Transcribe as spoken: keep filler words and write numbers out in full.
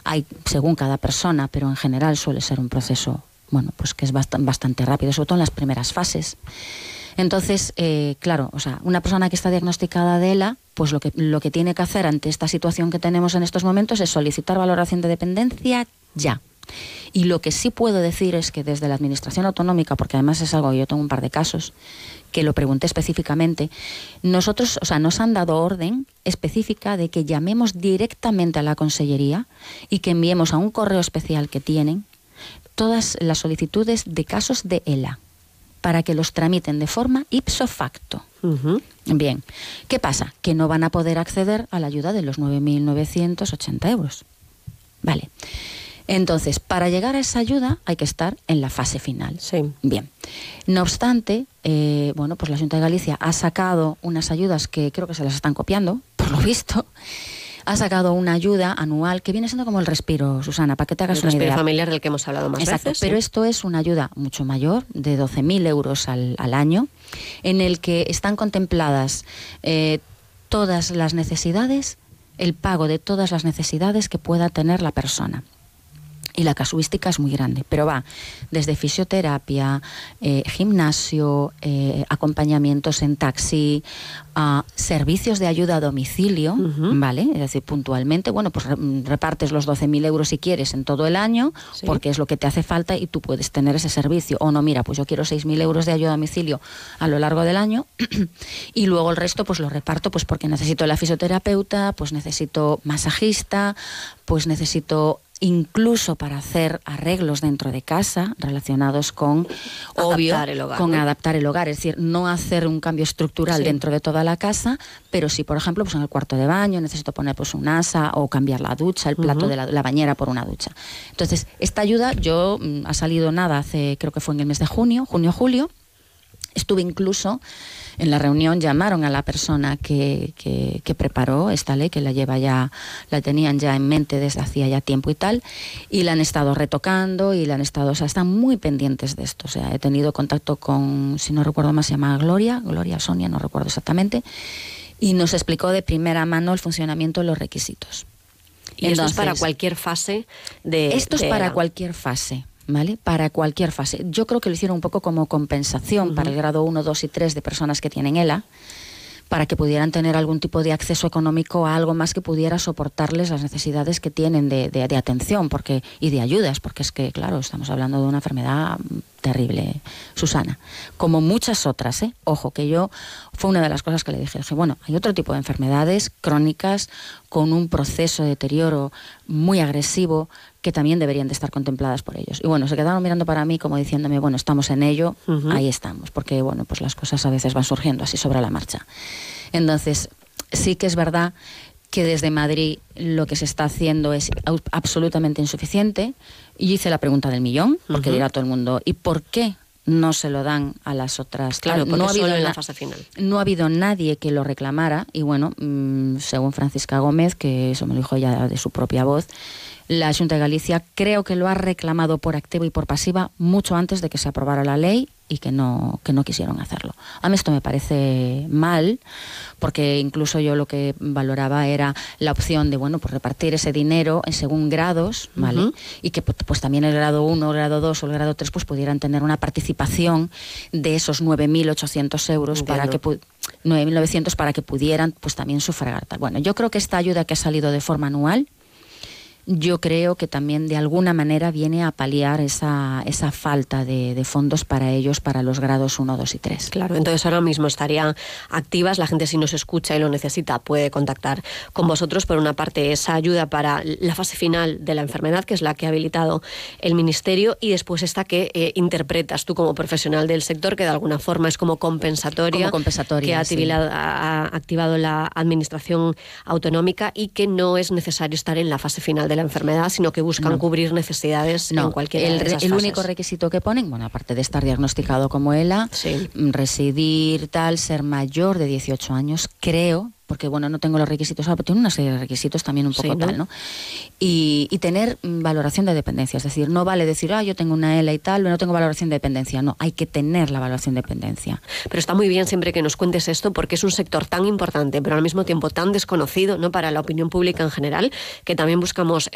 hay según cada persona, pero en general suele ser un proceso, bueno, pues que es bastante, bastante rápido, sobre todo en las primeras fases. Entonces, eh, claro, o sea, una persona que está diagnosticada de ELA, pues lo que, lo que tiene que hacer ante esta situación que tenemos en estos momentos es solicitar valoración de dependencia ya. Y lo que sí puedo decir es que desde la Administración Autonómica, porque además es algo, yo tengo un par de casos que lo pregunté específicamente, nosotros, o sea, nos han dado orden específica de que llamemos directamente a la Consellería y que enviemos a un correo especial que tienen todas las solicitudes de casos de ELA, para que los tramiten de forma ipso facto. Uh-huh. Bien, ¿qué pasa? Que no van a poder acceder a la ayuda de los nueve mil novecientos ochenta euros. Vale. Entonces, para llegar a esa ayuda hay que estar en la fase final. Sí. Bien. No obstante, eh, bueno, pues la Xunta de Galicia ha sacado unas ayudas que creo que se las están copiando, por lo visto. Ha sacado una ayuda anual que viene siendo como el respiro, Susana, para que te hagas una idea. El respiro familiar del que hemos hablado más Exacto, veces. Pero sí. esto es una ayuda mucho mayor, de doce mil euros al, al año, en el que están contempladas eh, todas las necesidades, el pago de todas las necesidades que pueda tener la persona. Y la casuística es muy grande, pero va desde fisioterapia, eh, gimnasio, eh, acompañamientos en taxi, uh, servicios de ayuda a domicilio, uh-huh. ¿vale? Es decir, puntualmente, bueno, pues repartes los doce mil euros si quieres en todo el año, sí. porque es lo que te hace falta y tú puedes tener ese servicio. O no, mira, pues yo quiero seis mil euros de ayuda a domicilio a lo largo del año y luego el resto pues lo reparto pues porque necesito la fisioterapeuta, pues necesito masajista, pues necesito incluso para hacer arreglos dentro de casa relacionados con obvio, adaptar el hogar, con ¿no? adaptar el hogar, es decir, no hacer un cambio estructural sí. dentro de toda la casa, pero sí, por ejemplo, pues en el cuarto de baño necesito poner pues un asa o cambiar la ducha, el plato uh-huh. de la, la bañera por una ducha. Entonces, esta ayuda yo ha salido nada hace, creo que fue en el mes de junio, junio-julio. Estuve incluso en la reunión, llamaron a la persona que, que, que preparó esta ley, que la lleva ya, la tenían ya en mente desde hacía ya tiempo y tal, y la han estado retocando y la han estado, o sea, están muy pendientes de esto. O sea, he tenido contacto con, si no recuerdo más, se llama Gloria, Gloria Sonia, no recuerdo exactamente, y nos explicó de primera mano el funcionamiento de los requisitos. Y Entonces, esto es para cualquier fase de... Esto es de... para cualquier fase. ¿Vale? Para cualquier fase. Yo creo que lo hicieron un poco como compensación uh-huh. para el grado uno, dos y tres de personas que tienen ELA, para que pudieran tener algún tipo de acceso económico a algo más que pudiera soportarles las necesidades que tienen de, de, de atención porque y de ayudas, porque es que, claro, estamos hablando de una enfermedad terrible, Susana, como muchas otras, ¿eh? Ojo, que yo, fue una de las cosas que le dije, dije, bueno, hay otro tipo de enfermedades crónicas con un proceso de deterioro muy agresivo que también deberían de estar contempladas por ellos. Y bueno, se quedaron mirando para mí como diciéndome, bueno, estamos en ello, uh-huh. ahí estamos, porque bueno, pues las cosas a veces van surgiendo así sobre la marcha. Entonces, sí que es verdad que desde Madrid lo que se está haciendo es absolutamente insuficiente. Y hice la pregunta del millón, porque uh-huh. dirá todo el mundo, ¿y por qué no se lo dan a las otras? Claro, porque no ha habido solo en la na- fase final. No ha habido nadie que lo reclamara, y bueno, mmm, según Francisca Gómez, que eso me lo dijo ella de su propia voz, la Xunta de Galicia creo que lo ha reclamado por activa y por pasiva mucho antes de que se aprobara la ley y que no, que no quisieron hacerlo. A mí esto me parece mal, porque incluso yo lo que valoraba era la opción de, bueno, pues repartir ese dinero en según grados, ¿vale? Uh-huh. Y que pues también el grado uno, el grado dos o el grado tres pues pudieran tener una participación de esos nueve mil ochocientos euros Entiendo. para que pu- nueve mil novecientos para que pudieran pues también sufragar. Bueno, yo creo que esta ayuda que ha salido de forma anual, yo creo que también de alguna manera viene a paliar esa, esa falta de, de fondos para ellos, para los grados uno, dos y tres. Claro, entonces ahora mismo estarían activas, la gente si nos escucha y lo necesita puede contactar con vosotros. Por una parte, esa ayuda para la fase final de la enfermedad, que es la que ha habilitado el Ministerio, y después esta que eh, interpretas tú como profesional del sector, que de alguna forma es como compensatoria, como compensatoria que ha, sí. activado, ha activado la Administración Autonómica y que no es necesario estar en la fase final de la enfermedad, sino que buscan no. cubrir necesidades no, en cualquier el, de esas el fases. único requisito que ponen, bueno, aparte de estar diagnosticado como ELA, sí. residir, tal, ser mayor de dieciocho años, creo, porque bueno, no tengo los requisitos, pero tiene una serie de requisitos también un poco sí, ¿no? tal, ¿no? Y, y tener valoración de dependencia, es decir, no vale decir, ah, yo tengo una ELA y tal, pero no tengo valoración de dependencia, no, hay que tener la valoración de dependencia. Pero está muy bien siempre que nos cuentes esto, porque es un sector tan importante, pero al mismo tiempo tan desconocido, ¿no? Para la opinión pública en general, que también buscamos